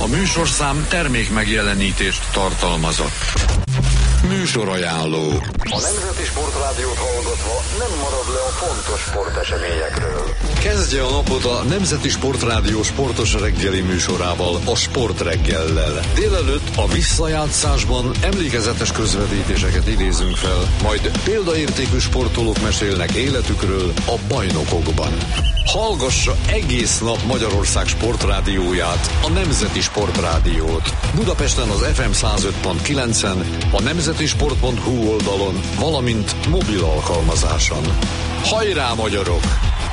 műsorszám termék megjelenítést tartalmazott. Műsorajánló. A Nemzeti Sportrádiót hallgatva nem marad le a fontos sporteseményekről. Kezdje a napot a Nemzeti Sportrádió sportos reggeli műsorával, a Sportreggellel. Délelőtt a visszajátszásban emlékezetes közvetítéseket idézünk fel, majd példaértékű sportolók mesélnek életükről a bajnokokban. Hallgassa egész nap Magyarország sportrádióját, a Nemzeti Sportrádiót. Budapesten az FM 105.9-en, a nemzetisport.hu oldalon, valamint mobil alkalmazáson. Hajrá, magyarok!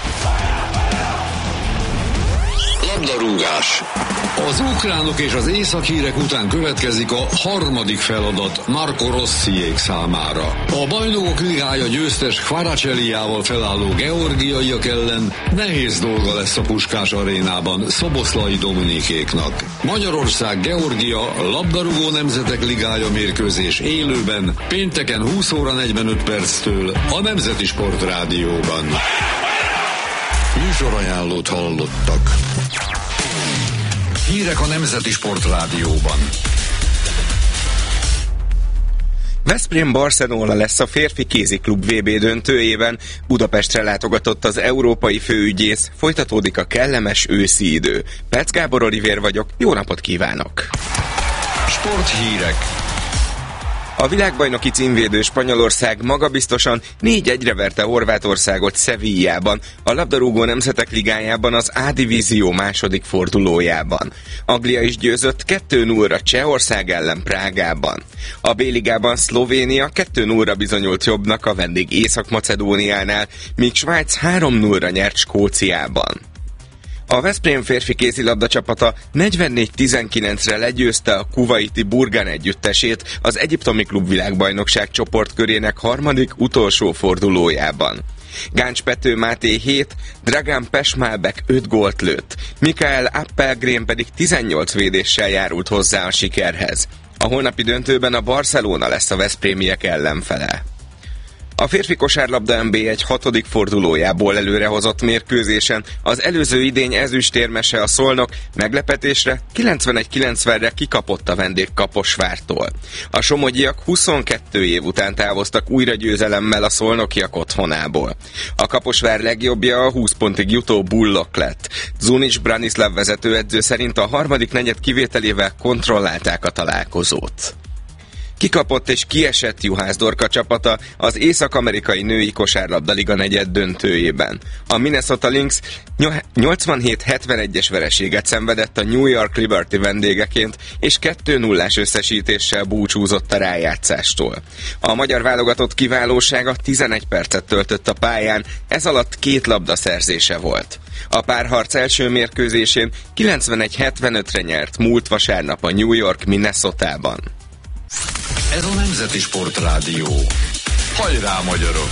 Labdarúgás. Az ukránok és az észak-írek után következik a harmadik feladat Marco Rossiék számára. A Bajnokok Ligája győztes Kvaraceliával felálló georgiaiak ellen nehéz dolga lesz a Puskás arénában Szoboszlai Dominikéknak. Magyarország-Georgia labdarúgó nemzetek ligája mérkőzés élőben pénteken 20 óra 45 perctől a Nemzeti Sportrádióban. Műsorajánlót hallottak. Hírek a Nemzeti Sportrádióban. Veszprém Barcelona lesz a férfi kéziklub VB döntőjében. Budapestre látogatott az európai főügyész, folytatódik a kellemes őszi idő. Perc Gábor Olivér vagyok, jó napot kívánok! Sporthírek. A világbajnoki címvédő Spanyolország magabiztosan 4-1-re verte Horvátországot Sevillában, a labdarúgó nemzetek ligájában az A-divízió második fordulójában. Anglia is győzött 2-0-ra Csehország ellen Prágában. A B-ligában Szlovénia 2-0-ra bizonyult jobbnak a vendég Észak-Macedóniánál, míg Svájc 3-0-ra nyert Skóciában. A Veszprém férfi kézilabda csapata 44-19-re legyőzte a kuvaiti Burgan együttesét az egyiptomi klubvilágbajnokság csoportkörének harmadik utolsó fordulójában. Gáncs Pető Máté 7, Dragan Pesmálbek 5 gólt lőtt, Mikael Appelgren pedig 18 védéssel járult hozzá a sikerhez. A holnapi döntőben a Barcelona lesz a veszprémiek ellenfele. A férfi kosárlabda NB1 hatodik fordulójából előrehozott mérkőzésen az előző idény ezüstérmese a Szolnok meglepetésre 91-90-re kikapott a vendég Kaposvártól. A somogyiak 22 év után távoztak újra győzelemmel a szolnokiak otthonából. A Kaposvár legjobbja a 20 pontig jutó Bullok lett. Zunic Branislav vezetőedző szerint a harmadik negyed kivételével kontrollálták a találkozót. Kikapott és kiesett Juhász Dorka csapata az észak-amerikai női kosárlabdaliga negyed döntőjében. A Minnesota Lynx 87-71-es vereséget szenvedett a New York Liberty vendégeként, és 2-0-ás összesítéssel búcsúzott a rájátszástól. A magyar válogatott kiválósága 11 percet töltött a pályán, ez alatt 2 labda szerzése volt. A párharc első mérkőzésén 91-75-re nyert múlt vasárnap a New York Minnesotában. Ez a Nemzeti Sportrádió. Hajrá, magyarok!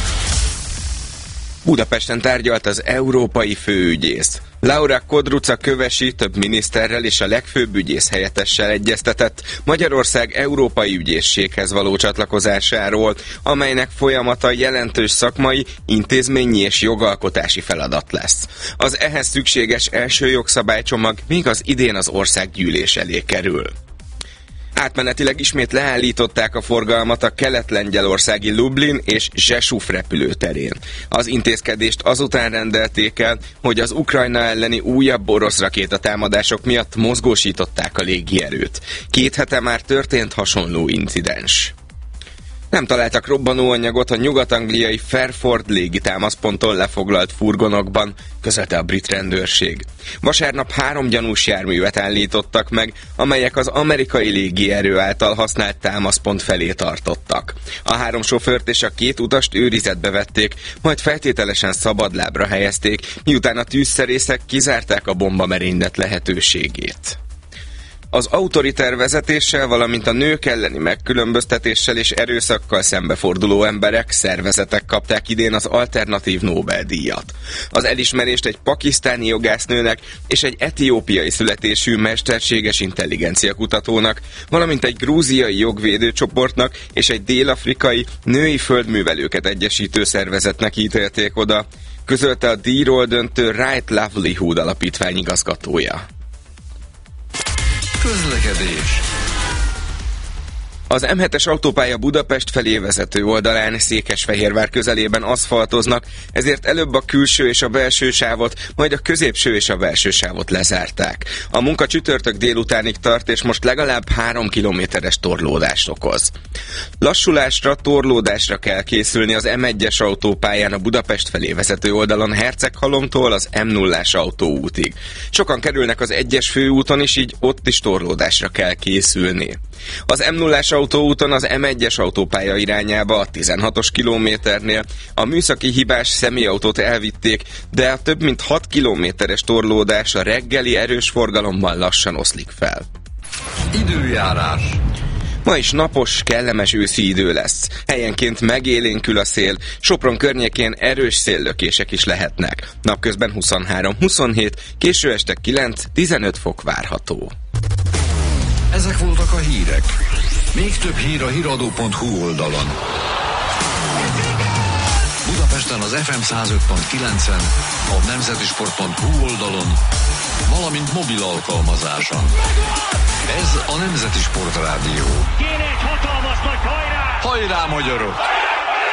Budapesten tárgyalt az európai főügyész. Laura Kodruca Kövesi több miniszterrel és a legfőbb ügyész helyettessel egyeztetett Magyarország európai ügyészséghez való csatlakozásáról, amelynek folyamata jelentős szakmai, intézményi és jogalkotási feladat lesz. Az ehhez szükséges első jogszabálycsomag még az idén az országgyűlés elé kerül. Átmenetileg ismét leállították a forgalmat a kelet-lengyelországi Lublin és Rzeszów repülőterén. Az intézkedést azután rendelték el, hogy az Ukrajna elleni újabb orosz rakétatámadások miatt mozgósították a légierőt. 2 hete már történt hasonló incidens. Nem találtak robbanóanyagot a nyugat-angliai Fairford légitámaszponton lefoglalt furgonokban, közölte a brit rendőrség. Vasárnap 3 gyanús járművet állítottak meg, amelyek az amerikai légierő által használt támaszpont felé tartottak. A 3 sofőrt és a 2 utast őrizetbe vették, majd feltételesen szabadlábra helyezték, miután a tűzszerészek kizárták a bombamerénylet lehetőségét. Az autoriter vezetéssel, valamint a nők elleni megkülönböztetéssel és erőszakkal szembeforduló emberek, szervezetek kapták idén az alternatív Nobel-díjat. Az elismerést egy pakisztáni jogásznőnek és egy etiópiai születésű mesterséges intelligenciakutatónak, valamint egy grúziai jogvédőcsoportnak és egy dél-afrikai női földművelőket egyesítő szervezetnek ítélték oda, közölte a díjról döntő Right Livelihood alapítvány igazgatója. Közlekedés. Az M7-es autópálya Budapest felé vezető oldalán Székesfehérvár közelében aszfaltoznak, ezért előbb a külső és a belső sávot, majd a középső és a belső sávot lezárták. A munka csütörtök délutánig tart, és most legalább 3 kilométeres torlódást okoz. Lassulásra, torlódásra kell készülni az M1-es autópályán a Budapest felé vezető oldalon Herceghalomtól az M0-ás autóútig. Sokan kerülnek az 1-es főúton is, így ott is torlódásra kell készülni. Az M0-ás autóúton az M1-es autópálya irányába a 16-os kilométernél a műszaki hibás személyautót elvitték, de a több mint 6 kilométeres torlódás a reggeli erős forgalomban lassan oszlik fel. Időjárás. Ma is napos, kellemes őszi idő lesz. Helyenként megélénkül a szél, Sopron környékén erős széllökések is lehetnek. Napközben 23-27, késő este 9-15 fok várható. Ezek voltak a hírek. Még több hír a hiradó.hu oldalon. Budapesten az FM 105.9-en, a nemzetisport.hu oldalon, valamint mobil alkalmazáson. Ez a Nemzeti Sport Rádió. Kéne egy hatalmas nagy hajrá! Hajrá, magyarok!